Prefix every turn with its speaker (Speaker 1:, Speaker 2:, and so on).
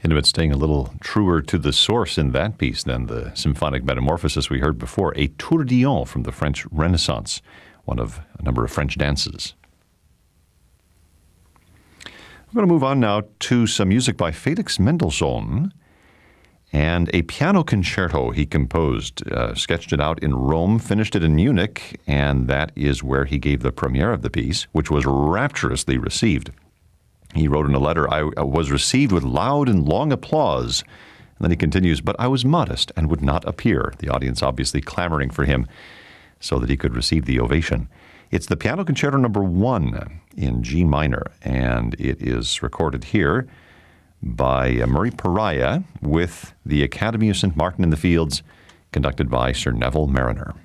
Speaker 1: Ended up staying a little truer to the source in that piece than the symphonic metamorphosis we heard before, a tourbillon from the French Renaissance, one of a number of French dances. I'm going to move on now to some music by Felix Mendelssohn and a piano concerto he composed, sketched it out in Rome, finished it in Munich, and that is where he gave the premiere of the piece, which was rapturously received. He wrote in a letter, I was received with loud and long applause. And then he continues, but I was modest and would not appear. The audience obviously clamoring for him so that he could receive the ovation. It's the Piano Concerto No. 1 in G minor, and it is recorded here by Murray Pariah with the Academy of St. Martin in the Fields, conducted by Sir Neville Mariner.